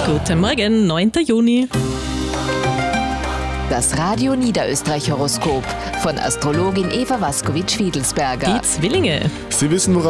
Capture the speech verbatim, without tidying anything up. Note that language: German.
Guten Morgen, neunten Juni. Das Radio Niederösterreich Horoskop von Astrologin Eva Waskowitsch-Fiedelsberger. Die Zwillinge. Sie wissen, worauf